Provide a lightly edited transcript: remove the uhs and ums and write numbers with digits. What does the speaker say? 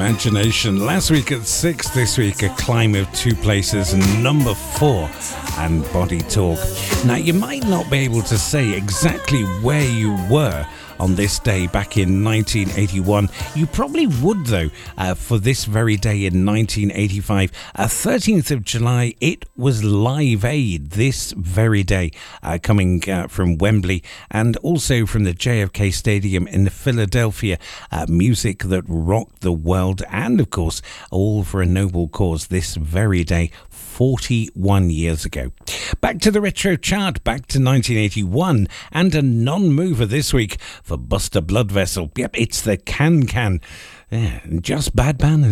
Imagination. Last week at 6, this week a climb of 2 places, number 4, and Body Talk. Now, you might not be able to say exactly where you were on this day back in 1981. You probably would, though, for this very day in 1985. 13th of July, it was Live Aid this very day, coming from Wembley and also from the JFK Stadium in Philadelphia. Music that rocked the world, and of course, all for a noble cause this very day, 41 years ago. Back to the retro chart, back to 1981, and a non-mover this week for Buster Bloodvessel. Yep, it's the Can Can. Yeah, just bad manners.